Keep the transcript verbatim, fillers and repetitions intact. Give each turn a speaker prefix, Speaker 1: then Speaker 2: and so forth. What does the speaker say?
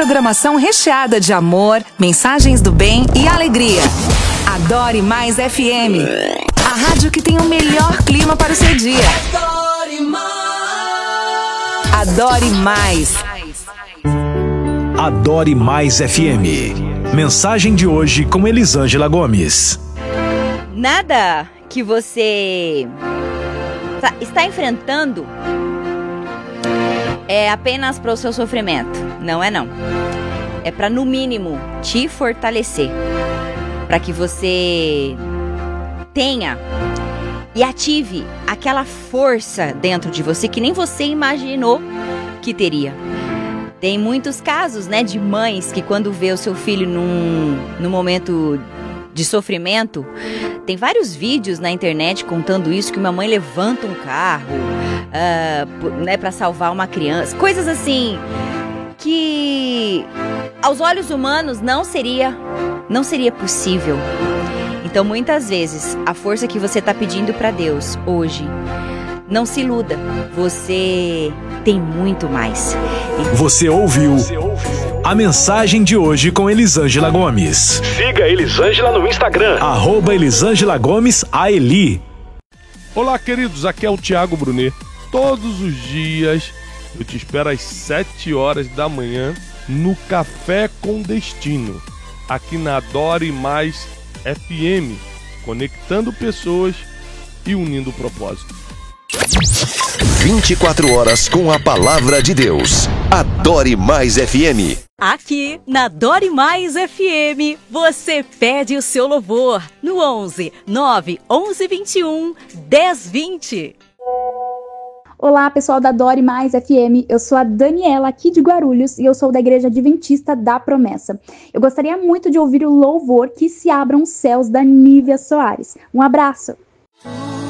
Speaker 1: programação recheada de amor, mensagens do bem e alegria. Adore Mais F M, a rádio que tem o melhor clima para o seu dia. Adore Mais. Adore Mais.
Speaker 2: Adore Mais F M. Mensagem de hoje com Elisângela Gomes.
Speaker 3: Nada que você tá, está enfrentando é apenas para o seu sofrimento. Não é não. É para, no mínimo, te fortalecer. Para que você tenha e ative aquela força dentro de você que nem você imaginou que teria. Tem muitos casos, né, de mães que quando vê o seu filho num, num momento de sofrimento, tem vários vídeos na internet contando isso, que uma mãe levanta um carro, uh, né, para salvar uma criança, coisas assim que aos olhos humanos não seria, não seria possível. Então, muitas vezes, a força que você está pedindo para Deus hoje, não se iluda, você tem muito mais.
Speaker 2: Você ouviu a mensagem de hoje com Elisângela Gomes. Siga Elisângela no Instagram, arroba Elisângela Gomes A Eli.
Speaker 4: Olá, queridos, aqui é o Thiago Brunet. Todos os dias eu te espero às sete horas da manhã no Café com Destino, aqui na Adore Mais F M, conectando pessoas e unindo propósito.
Speaker 5: vinte e quatro horas com a palavra de Deus. Adore Mais F M.
Speaker 6: Aqui na Adore Mais F M, você pede o seu louvor no onze nove onze vinte e um dez vinte.
Speaker 7: Olá, pessoal da Adore Mais F M, eu sou a Daniela aqui de Guarulhos e eu sou da Igreja Adventista da Promessa. Eu gostaria muito de ouvir o louvor Que Se Abram os Céus da Nívia Soares. Um abraço!